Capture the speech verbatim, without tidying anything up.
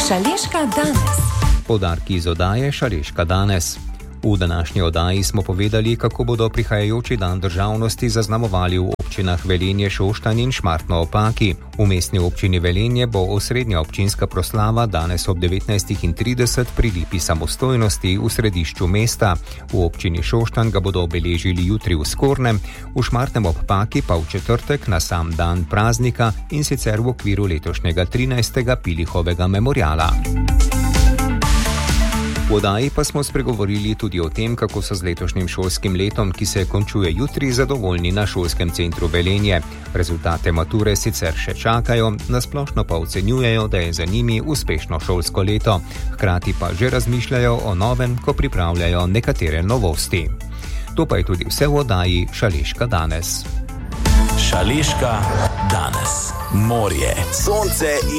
Šaleška danes. Poudarki iz oddaje Šaleška danes. V današnji oddaji smo povedali, kako bodo prihajajoči dan državnosti zaznamovali v občinah Velenje, Šoštanj in Šmartno ob Paki. V mestni občini Velenje bo osrednja občinska proslava danes ob devetnajstih trideset pri lipi samostojnosti v središču mesta. V občini Šoštanj ga bodo obeležili jutri v Skornem, v Šmartnem ob Paki pa v četrtek na sam dan praznika in sicer v okviru letošnjega trinajstega Pilihovega memoriala. V oddaji pa smo spregovorili tudi o tem, kako so z letošnjim šolskim letom, ki se končuje jutri, zadovoljni na šolskem centru Velenje. Rezultate mature sicer še čakajo, nasplošno pa ocenjujejo, da je za njimi uspešno šolsko leto. Hkrati pa že razmišljajo o novem, ko pripravljajo nekatere novosti. To pa je tudi vse v oddaji Šaleška danes. Šaleška danes. Morje, sonce in